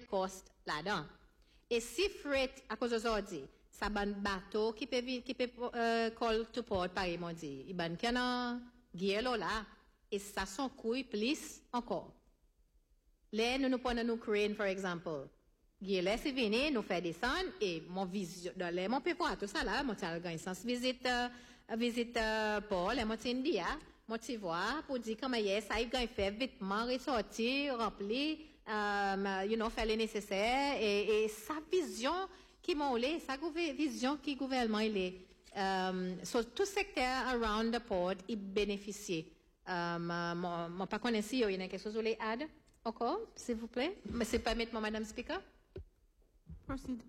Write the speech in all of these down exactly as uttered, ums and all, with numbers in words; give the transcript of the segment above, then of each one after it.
cost là-dedans. Et si fret, à cause de ça, ça ban bateau qui peut, qui peut, euh, call to port, par exemple, dit, il ban qu'il y a guélo là, et ça son couille plus encore. Là, nous nous prenons nous crane, par exemple. Guélo, c'est venu, nous fait descendre, et mon vision, dans les, mon peut voir tout ça là, mon tiens, le sens visite, euh, visite, euh, Paul, et mon tiens, dit, moi, tu vois, pour dire comment il est, ça, il gagne fait vêtements, ressortir, remplir, euh, you know, faire le nécessaire, et, et sa vision qui m'a oué, sa vision qui gouvernement il est, um, so, tout secteur around the port, il bénéficie. Um, moi, moi, pas connais si il y a quelque chose que vous voulez add encore, s'il vous plaît. Mais c'est pas maintenant, Madame Speaker. Proceed.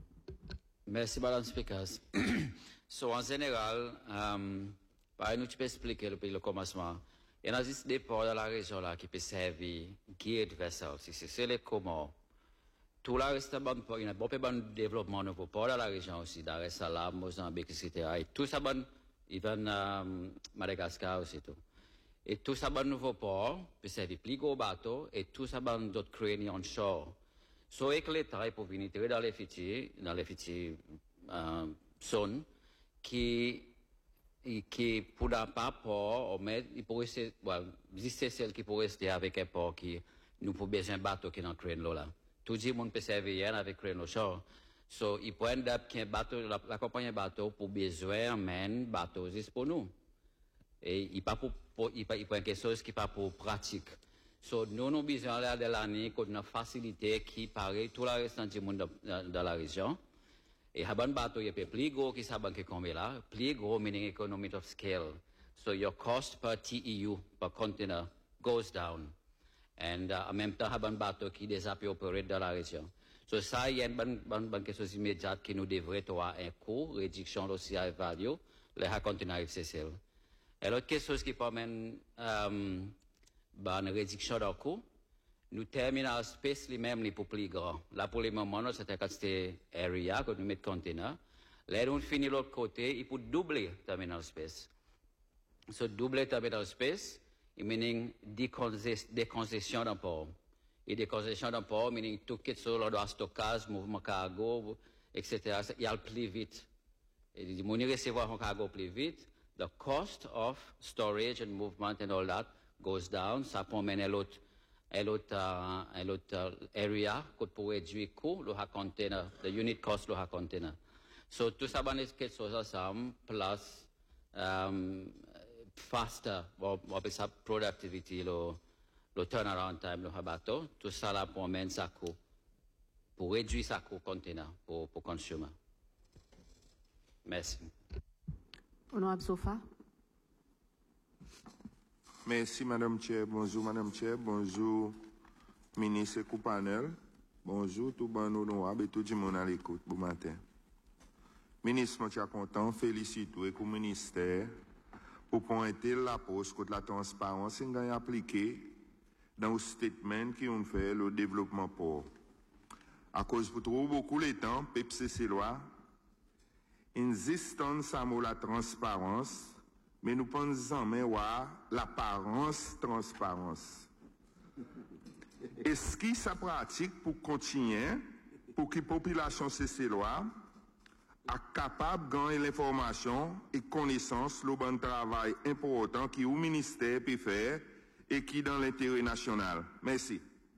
Merci, Madame Speaker. So, en général, um, Bah, nous, tu peux expliquer depuis le commencement. Il y a des ports dans la région là qui peuvent servir guide vessels. Si c'est les comment. Tout le reste, il y a un bon développement nouveau port dans la région aussi, Dar es Salaam, Mozambique, et cetera. Et tout ça, bon, even um, Madagascar aussi tout. Et tout ça, bon nouveau port peut servir plus gros bateaux et tout ça, bon d'autres cranes on shore. So, avec l'État, il peut venir dans les futurs, dans les futurs euh, zones qui et qui pour n'a pas port, mais il pourrait c'est exister celle qui pourrait rester avec un port qui nous pour besoin bateau qui dans crane là. Tout le monde peut servir avec crane shore. So il peut end up qu'un bateau la, la compagnie bateau pour besoin men bateau juste pour nous. Et il pas pour, pour il pas il pas quelque chose qui pas pour pratique. So nous nous besoin là de l'année qu'on a facilité qui paraît tout le reste du monde dans, dans la région. Et haban bateau il peut plus gros qui saban que combien là, plus gros meaning economy of scale. So your cost per T E U per container goes down. And uh, en même temps haban bateau qui déjà peut opérer dans la région. So ça il y a une bonne bonne bonne quelque chose immédiate qui nous devrait avoir un coût, réduction aussi à value, les containers F C C L. Et l'autre quelque chose qui permet um, une réduction de coût. Nous terminons space lui-même les pour plus grand. Là pour le moment, c'était quand c'était area que nous mettons container. Là on finit l'autre côté, il faut doubler terminal space. So doubler terminal space, it meaning décongestion d'un port. Et décongestion d'un port, meaning tout qui est sur le stockage, mouvement cargo, et cetera. Il y a plus vite. Et si on recevoir un cargo plus vite, the cost of storage and movement and all that goes down. Ça peut mener l'autre et l'autre uh, l'autre uh, area que pour réduire le coût le container the unit cost le container so tout ça va être quelque chose ensemble plus um, faster on appelle ça productivity le le turnaround time le bateau tout ça là pour mener ça coût pour réduire ça coût container pour pour consumer. Merci. Honorable Sofa. Merci, Madame Chair. Bonjour, Madame Chair. Bonjour, ministre et panel. Bonjour, tout le monde honorable et tout le monde à l'écoute. Bon matin. Ministre, je suis content, félicite et le ministère pour pointer la pose contre la transparence et appliquer dans le statement qui ont fait le développement pour. À cause pour trop beaucoup de temps, P P C C loi, insistant sur la transparence, mais nous pensons mais ouais, l'apparence transparence. Est-ce que ça pratique pour continuer, pour que la population C C loi soit capable de gagner l'information et connaissance, le bon travail important que le ministère peut faire et qui est dans l'intérêt national. Merci.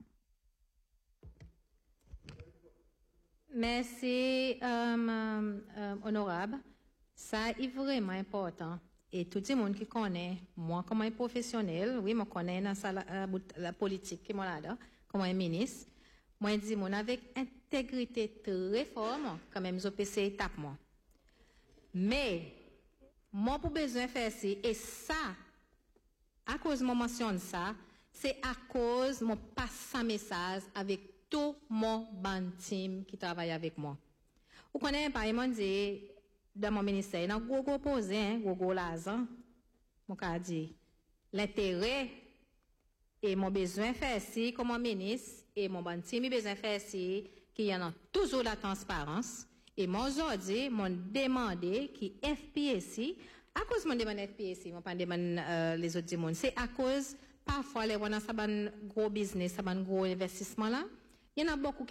Merci, um, um, honorable. Ça est vraiment important. Et tout le monde qui connaît, moi comme un professionnel, oui, moi connais dans la, la politique qui m'a là, comme un ministre, moi je dis, moi avec intégrité très forte, quand même, je peux essayer étape moi. Mais, moi pour besoin de faire ça, et ça, à cause de mon mentionne ça, c'est à cause de mon passe un message avec tout mon band team qui travaille avec moi. Vous connaissez, par exemple, dans mon ministère, dans gros gros posé, hein, gros gros l'argent, mon cas dit, l'intérêt et mon besoin faire ci comme ministre et mon bon team besoin faire ci, qu'il y en a toujours la transparence. Et moi aujourd'hui, mon demandé qui F P S I, à cause mon demande F P S I, mon pas demande euh, les autres monde, c'est à cause parfois les on a ça ban gros business, ça ban gros investissement là, il y en a beaucoup